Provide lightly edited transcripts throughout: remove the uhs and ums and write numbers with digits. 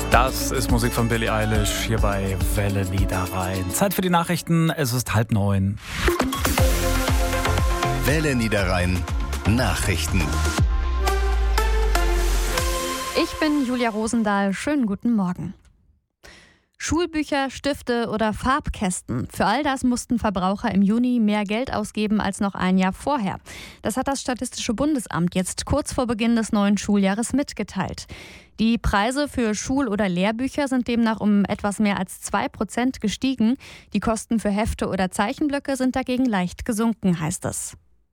Das ist Musik von Billie Eilish hier bei Welle Niederrhein. Zeit für die Nachrichten, es ist 8:30. Welle Niederrhein Nachrichten. Ich bin Julia Rosendahl. Schönen guten Morgen. Schulbücher, Stifte oder Farbkästen. Für all das mussten Verbraucher im Juni mehr Geld ausgeben als noch ein Jahr vorher. Das hat das Statistische Bundesamt jetzt kurz vor Beginn des neuen Schuljahres mitgeteilt. Die Preise für Schul- oder Lehrbücher sind demnach um etwas mehr als 2% gestiegen. Die Kosten für Hefte oder Zeichenblöcke sind dagegen leicht gesunken, heißt es.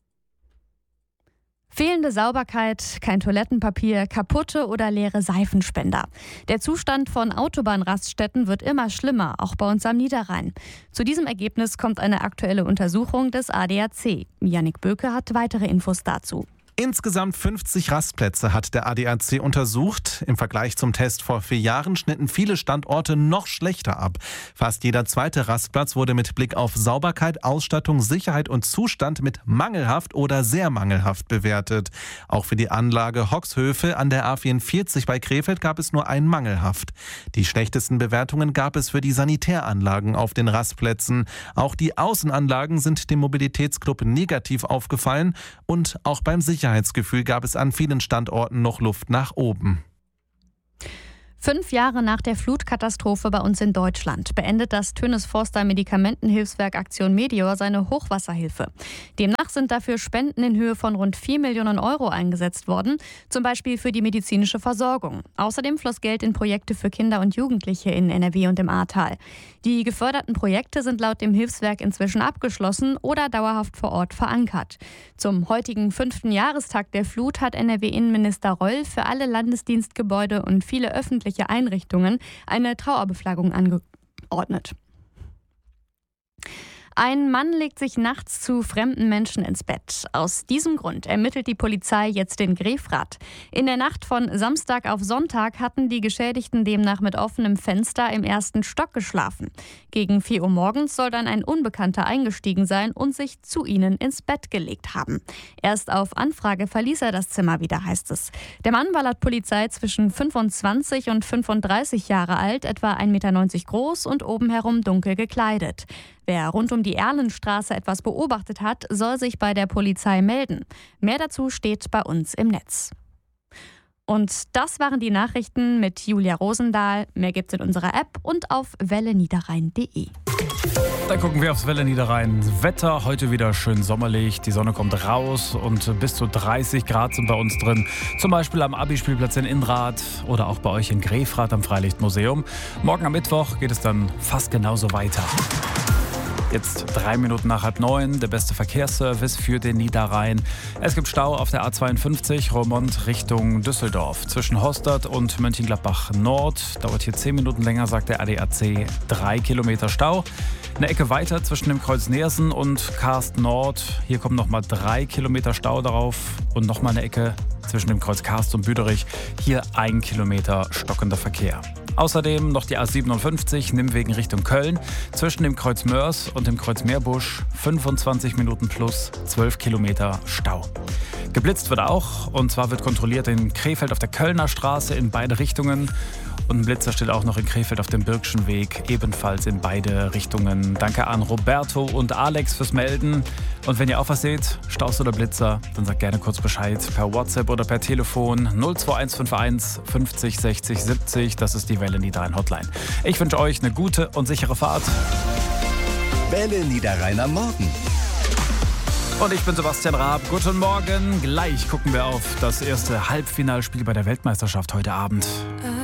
Fehlende Sauberkeit, kein Toilettenpapier, kaputte oder leere Seifenspender. Der Zustand von Autobahnraststätten wird immer schlimmer, auch bei uns am Niederrhein. Zu diesem Ergebnis kommt eine aktuelle Untersuchung des ADAC. Jannik Böke hat weitere Infos dazu. Insgesamt 50 Rastplätze hat der ADAC untersucht. Im Vergleich zum Test vor 4 Jahren schnitten viele Standorte noch schlechter ab. Fast jeder zweite Rastplatz wurde mit Blick auf Sauberkeit, Ausstattung, Sicherheit und Zustand mit mangelhaft oder sehr mangelhaft bewertet. Auch für die Anlage Hoxhöfe an der A44 bei Krefeld gab es nur ein mangelhaft. Die schlechtesten Bewertungen gab es für die Sanitäranlagen auf den Rastplätzen. Auch die Außenanlagen sind dem Mobilitätsclub negativ aufgefallen und auch beim Sicherheitsgefühl gab es an vielen Standorten noch Luft nach oben. 5 Jahre nach der Flutkatastrophe bei uns in Deutschland beendet das Tönnes Forster Medikamentenhilfswerk Aktion Meteor seine Hochwasserhilfe. Demnach sind dafür Spenden in Höhe von rund 4 Millionen Euro eingesetzt worden, zum Beispiel für die medizinische Versorgung. Außerdem floss Geld in Projekte für Kinder und Jugendliche in NRW und im Ahrtal. Die geförderten Projekte sind laut dem Hilfswerk inzwischen abgeschlossen oder dauerhaft vor Ort verankert. Zum heutigen 5. Jahrestag der Flut hat NRW-Innenminister Reul für alle Landesdienstgebäude und viele öffentliche Einrichtungen eine Trauerbeflaggung angeordnet. Ein Mann legt sich nachts zu fremden Menschen ins Bett. Aus diesem Grund ermittelt die Polizei jetzt in Grefrath. In der Nacht von Samstag auf Sonntag hatten die Geschädigten demnach mit offenem Fenster im 1. Stock geschlafen. Gegen 4 Uhr morgens soll dann ein Unbekannter eingestiegen sein und sich zu ihnen ins Bett gelegt haben. Erst auf Anfrage verließ er das Zimmer wieder, heißt es. Der Mann war laut Polizei zwischen 25 und 35 Jahre alt, etwa 1,90 Meter groß und oben herum dunkel gekleidet. Wer rund um die Erlenstraße etwas beobachtet hat, soll sich bei der Polizei melden. Mehr dazu steht bei uns im Netz. Und das waren die Nachrichten mit Julia Rosendahl. Mehr gibt's in unserer App und auf welleniederrhein.de. Dann gucken wir aufs Welle Niederrhein. Wetter heute wieder schön sommerlich. Die Sonne kommt raus und bis zu 30 Grad sind bei uns drin. Zum Beispiel am Abi-Spielplatz in Inrath oder auch bei euch in Grefrath am Freilichtmuseum. Morgen am Mittwoch geht es dann fast genauso weiter. Jetzt 3 Minuten nach 8:30, der beste Verkehrsservice für den Niederrhein. Es gibt Stau auf der A52 Roermond Richtung Düsseldorf. Zwischen Hostad und Mönchengladbach Nord dauert hier 10 Minuten länger, sagt der ADAC. 3 Kilometer Stau. Eine Ecke weiter zwischen dem Kreuz Neersen und Karst Nord. Hier kommen nochmal 3 Kilometer Stau darauf und nochmal eine Ecke zwischen dem Kreuz Karst und Büderich. Hier 1 Kilometer stockender Verkehr. Außerdem noch die A57 Nimwegen Richtung Köln. Zwischen dem Kreuz Mörs und dem Kreuz Meerbusch 25 Minuten plus 12 Kilometer Stau. Geblitzt wird auch, und zwar wird kontrolliert in Krefeld auf der Kölner Straße in beide Richtungen. Und ein Blitzer steht auch noch in Krefeld auf dem Birkschen Weg, ebenfalls in beide Richtungen. Danke an Roberto und Alex fürs Melden. Und wenn ihr auch was seht, Staus oder Blitzer, dann sagt gerne kurz Bescheid per WhatsApp oder per Telefon 02151 50 60 70. Das ist die Welle Niederrhein Hotline. Ich wünsche euch eine gute und sichere Fahrt. Welle Niederrhein am Morgen. Und ich bin Sebastian Raab. Guten Morgen. Gleich gucken wir auf das erste Halbfinalspiel bei der Weltmeisterschaft heute Abend.